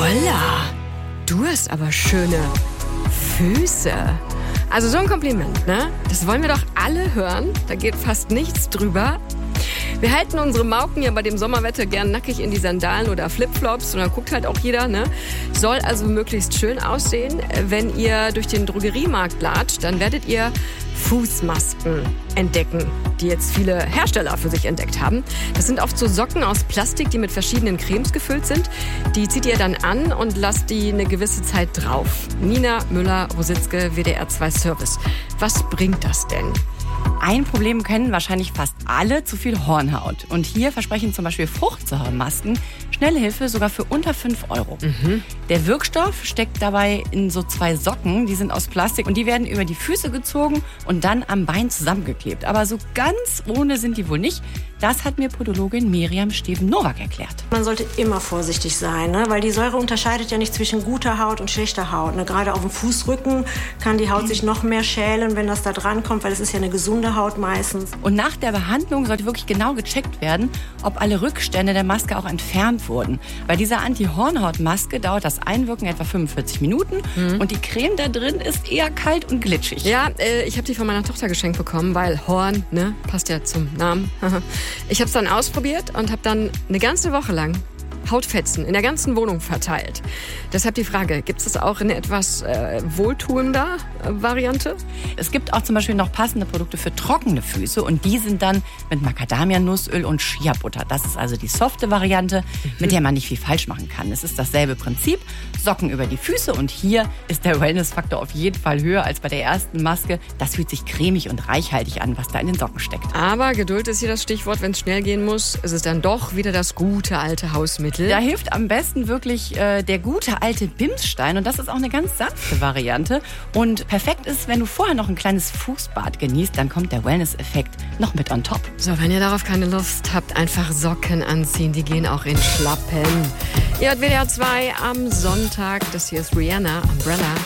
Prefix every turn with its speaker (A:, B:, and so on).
A: Holla, du hast aber schöne Füße. Also so ein Kompliment, ne? Das wollen wir doch alle hören. Da geht fast nichts drüber. Wir halten unsere Mauken ja bei dem Sommerwetter gern nackig in die Sandalen oder Flipflops und dann guckt halt auch jeder, ne? Soll also möglichst schön aussehen. Wenn ihr durch den Drogeriemarkt latscht, dann werdet ihr Fußmasken entdecken, die jetzt viele Hersteller für sich entdeckt haben. Das sind oft so Socken aus Plastik, die mit verschiedenen Cremes gefüllt sind. Die zieht ihr dann an und lasst die eine gewisse Zeit drauf. Nina Müller-Rositzke, WDR 2 Service. Was bringt das denn?
B: Ein Problem kennen wahrscheinlich fast alle: zu viel Hornhaut. Und hier versprechen zum Beispiel Fruchtsäuremasken schnelle Hilfe, sogar für unter 5 €. Der Wirkstoff steckt dabei in so 2 Socken, die sind aus Plastik und die werden über die Füße gezogen und dann am Bein zusammengeklebt. Aber so ganz ohne sind die wohl nicht. Das hat mir Podologin Miriam Steven-Nowak erklärt.
C: Man sollte immer vorsichtig sein, ne? Weil die Säure unterscheidet ja nicht zwischen guter Haut und schlechter Haut. Ne? Gerade auf dem Fußrücken kann die Haut sich noch mehr schälen, wenn das da dran kommt, weil es ist ja eine gesunde Haut meistens.
B: Und nach der Behandlung sollte wirklich genau gecheckt werden, ob alle Rückstände der Maske auch entfernt wurden. Bei dieser Anti-Hornhaut-Maske dauert das Einwirken etwa 45 Minuten und die Creme da drin ist eher kalt und glitschig.
A: Ja, ich habe die von meiner Tochter geschenkt bekommen, weil Horn, ne, passt ja zum Namen. Ich habe es dann ausprobiert und habe dann eine ganze Woche lang Hautfetzen in der ganzen Wohnung verteilt. Deshalb die Frage, gibt es das auch in etwas wohltuender Variante?
B: Es gibt auch zum Beispiel noch passende Produkte für trockene Füße und die sind dann mit Macadamia-Nussöl und Shea-Butter. Das ist also die softe Variante, mit der man nicht viel falsch machen kann. Es ist dasselbe Prinzip, Socken über die Füße und hier ist der Wellness-Faktor auf jeden Fall höher als bei der ersten Maske. Das fühlt sich cremig und reichhaltig an, was da in den Socken steckt.
A: Aber Geduld ist hier das Stichwort, wenn es schnell gehen muss. Es ist dann doch wieder das gute alte Hausmittel.
B: Da hilft am besten wirklich der gute alte Bimsstein und das ist auch eine ganz sanfte Variante. Und perfekt ist, wenn du vorher noch ein kleines Fußbad genießt, dann kommt der Wellness-Effekt noch mit on top.
A: So, wenn ihr darauf keine Lust habt, einfach Socken anziehen, die gehen auch in Schlappen. Ihr hört WDR 2 am Sonntag, das hier ist Rihanna, Umbrella.